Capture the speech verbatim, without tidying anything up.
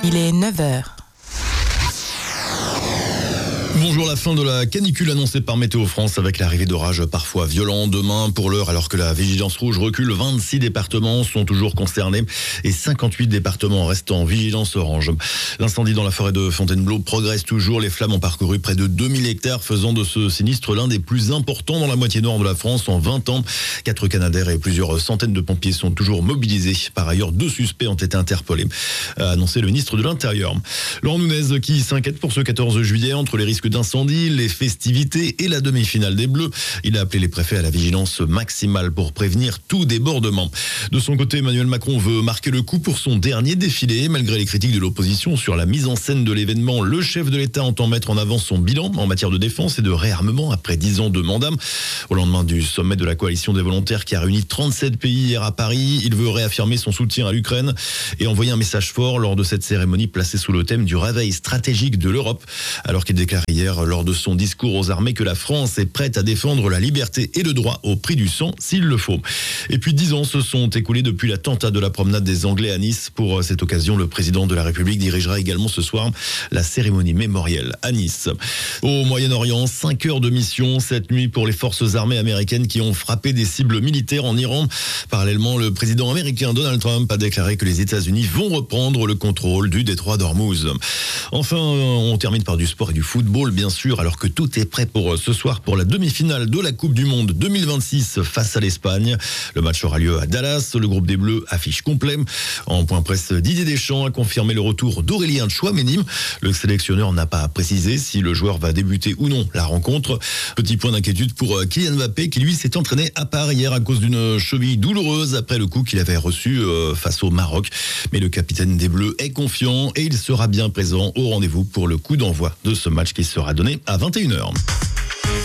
Il est neuf heures. Bonjour, la fin de la canicule annoncée par Météo France avec l'arrivée d'orages parfois violents demain. Pour l'heure, alors que la vigilance rouge recule, vingt-six départements sont toujours concernés et cinquante-huit départements restent en vigilance orange. L'incendie dans la forêt de Fontainebleau progresse toujours. Les flammes ont parcouru près de deux mille hectares, faisant de ce sinistre l'un des plus importants dans la moitié nord de la France en vingt ans. Quatre canadaires et plusieurs centaines de pompiers sont toujours mobilisés. Par ailleurs, deux suspects ont été interpellés, a annoncé le ministre de l'Intérieur. Laurent Nunez qui s'inquiète pour ce quatorze juillet entre les risques d'incendie, les festivités et la demi-finale des Bleus. Il a appelé les préfets à la vigilance maximale pour prévenir tout débordement. De son côté, Emmanuel Macron veut marquer le coup pour son dernier défilé. Malgré les critiques de l'opposition sur la mise en scène de l'événement, le chef de l'État entend mettre en avant son bilan en matière de défense et de réarmement après dix ans de mandat. Au lendemain du sommet de la coalition des volontaires qui a réuni trente-sept pays hier à Paris, il veut réaffirmer son soutien à l'Ukraine et envoyer un message fort lors de cette cérémonie placée sous le thème du réveil stratégique de l'Europe, alors qu'il déclare hier lors de son discours aux armées que la France est prête à défendre la liberté et le droit au prix du sang s'il le faut. Et puis dix ans se sont écoulés depuis l'attentat de la promenade des Anglais à Nice. Pour cette occasion, le président de la République dirigera également ce soir la cérémonie mémorielle à Nice. Au Moyen-Orient, cinq heures de mission cette nuit pour les forces armées américaines qui ont frappé des cibles militaires en Iran. Parallèlement, le président américain Donald Trump a déclaré que les États-Unis vont reprendre le contrôle du détroit d'Ormuz. Enfin, on termine par du sport et du football, bien sûr, alors que tout est prêt pour ce soir pour la demi-finale de la Coupe du Monde deux mille vingt-six face à l'Espagne. Le match aura lieu à Dallas. Le groupe des Bleus affiche complet. En point presse, Didier Deschamps a confirmé le retour d'Aurélien Tchouaméni. Le sélectionneur n'a pas précisé si le joueur va débuter ou non la rencontre. Petit point d'inquiétude pour Kylian Mbappé qui lui s'est entraîné à part hier à cause d'une cheville douloureuse après le coup qu'il avait reçu face au Maroc. Mais le capitaine des Bleus est confiant et il sera bien présent au rendez-vous pour le coup d'envoi de ce match qui sera donné à vingt et une heures.